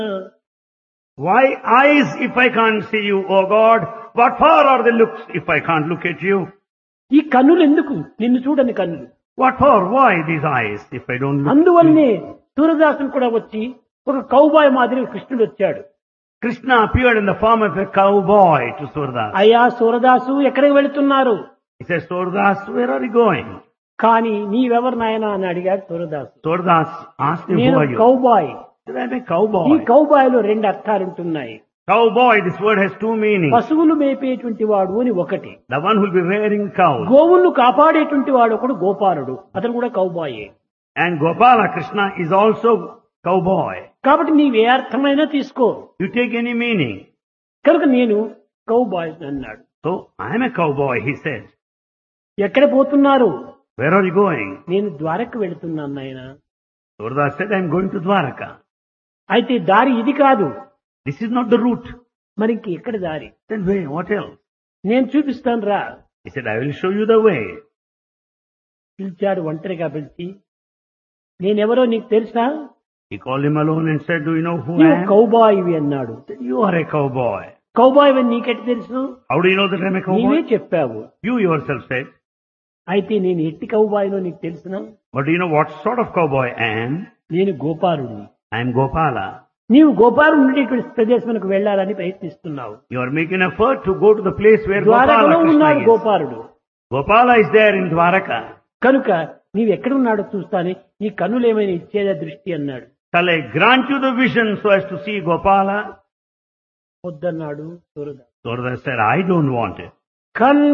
Why eyes if I can't see you, O God? What for are the looks if I can't look at you? ఈ కన్నులు ఎందుకు నిన్ను చూడని కన్నులు? What for? Why these eyes if I don't look at you? అందువల్లనే సూరదాసుడు కూడా వచ్చి ఒక కౌబాయ్ మాదిరి కృష్ణుడు వచ్చాడు. Krishna appeared in the form of a cowboy to Surdas. అయ్యా సూరదాసు ఎక్కడికి వెళుతున్నారు? He said, Surdas, where are you going? కానీ నీవెవరు నాయనా అని అడిగాడు Surdas. Surdas asked him, who నేను are you? Cowboy. He said, I'm a cowboy. ఈ కౌబాయ్లో రెండు అర్థాలు ఉంటున్నాయి. Cowboy, this word has two meanings. పశువులు మేపేటువంటి వాడు అని ఒకటి, The one who will be rearing cows. గోవులను కాపాడేటువంటి వాడు ఒకడు గోపాలుడు, అతను కూడా కౌబాయే. And Gopala Krishna is also cowboy. కాబట్టి నీవే అర్థమైనా తీసుకో. You take any meaning. కనుక నేను కౌబాయ్ అన్నాడు. So, I am a cowboy, he said. ఎక్కడ పోతున్నారు? Where are you going? నేను ద్వారక వెళుతున్నాను నాయనా. Surdas said, I'm going to Dwaraka. అయితే దారి ఇది కాదు. This is not the route. మరి ఇంక ఎక్కడ దారి? Then wait, what else? నేను చూపిస్తాను రా. He said, I will show you the way. పిలిచాడు ఒంటరిగా పిలిచి, నేనెవరో నీకు తెలుసా? He called him alone and said, do you know who I నువ్వు am? కౌబాయివి అన్నాడు. He said, you are a cowboy. Cowboy అని నీకెట్టి తెలుసు? How do you know that I'm a నీవే cowboy? చెప్పావు. You yourself said. అయితే నేను ఎట్టి కౌబాయినో నీకు తెలుసునా? But do you know what sort of cowboy I am? నేను గోపాలుడిని. I am Gopala. నీవు గోపాలుడు ఉండేటువంటి ప్రదేశానికి వెళ్లాలని ప్రయత్నిస్తున్నావు. You are making effort to go to the place where ద్వారకలో Gopala ఉన్నాడు Krishna is. Gopaludu. Gopala is there in Dwaraka. కనుక నీవు ఎక్కడున్నాడో చూస్తానే, నీ కన్నులేమైనా ఇచ్చేదా దృష్టి అన్నాడు. Shall I grant you the vision so as to see Gopala? వద్దన్నాడు Surdas. Surdas said, I don't want it.